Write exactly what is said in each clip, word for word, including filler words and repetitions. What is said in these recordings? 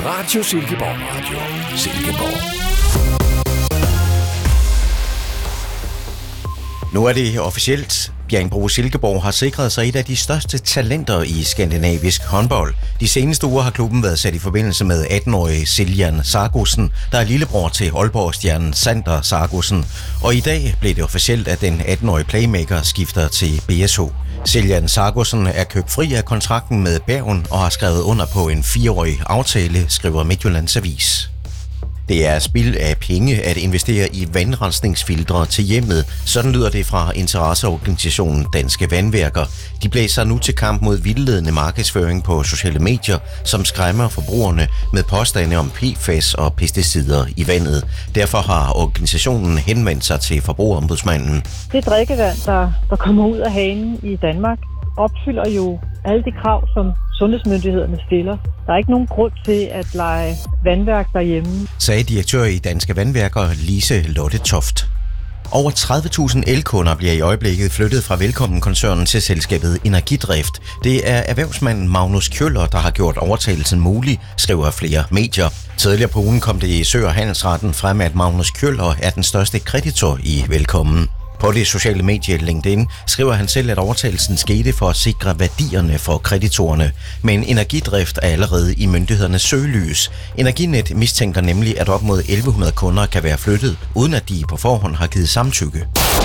Radio Silkeborg Radio. Silkeborg. Nu er det officielt. Bjerringbro Silkeborg har sikret sig et af de største talenter i skandinavisk håndbold. De seneste uger har klubben været sat i forbindelse med atten-årige Siljan Sargosen, der er lillebror til Aalborg-stjernen Sander Sargosen. Og i dag blev det officielt, at den atten-årige playmaker skifter til B S H. Siljan Sargosen er købt fri af kontrakten med Bergen og har skrevet under på en fireårig aftale, skriver Midtjyllands Avis. Det er spild af penge at investere i vandrensningsfiltre til hjemmet. Sådan lyder det fra interesseorganisationen Danske Vandværker. De blæser nu til kamp mod vildledende markedsføring på sociale medier, som skræmmer forbrugerne med påstande om P F A S og pesticider i vandet. Derfor har organisationen henvendt sig til Forbrugerombudsmanden. Det drikkevand, der, der kommer ud af hanen i Danmark, opfylder jo alle de krav, som sundhedsmyndighederne stiller. Der er ikke nogen grund til at lege vandværk derhjemme, sagde direktør i Danske Vandværker Lise Lotte Toft. Over tredive tusind elkunder bliver i øjeblikket flyttet fra Velkommen-koncernen til selskabet Energidrift. Det er erhvervsmanden Magnus Kjøller, der har gjort overtagelsen mulig, skriver flere medier. Tidligere på ugen kom det i Sø- og Handelsretten frem, at Magnus Kjøller er den største kreditor i Velkommen. På det sociale medie LinkedIn skriver han selv, at overtagelsen skete for at sikre værdierne for kreditorerne. Men Energidrift er allerede i myndighedernes søgelys. Energinet mistænker nemlig, at op mod elleve hundrede kunder kan være flyttet, uden at de på forhånd har givet samtykke.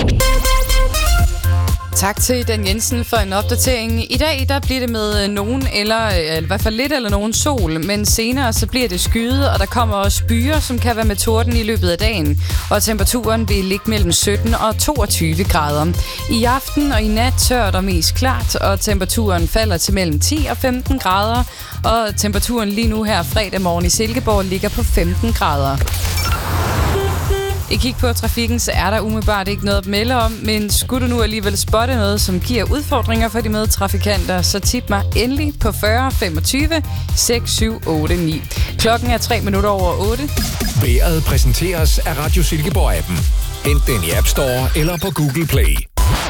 Tak til Dan Jensen for en opdatering. I dag der bliver det med nogen, eller i hvert fald lidt eller nogen sol, men senere så bliver det skyet, og der kommer også byer, som kan være med torden i løbet af dagen. Og temperaturen vil ligge mellem sytten og toogtyve grader. I aften og i nat tørt og mest klart, og temperaturen falder til mellem ti og femten grader. Og temperaturen lige nu her fredag morgen i Silkeborg ligger på femten grader. I kig på trafikken, så er der umiddelbart ikke noget at melde om, men skulle du nu alligevel spotte noget, som giver udfordringer for de medtrafikanter, så tip mig endelig på fyrre femogtyve seks syv otte ni. Klokken er tre minutter over otte. Vejret præsenteres af Radio Silkeborg-appen. Hent den i App Store eller på Google Play.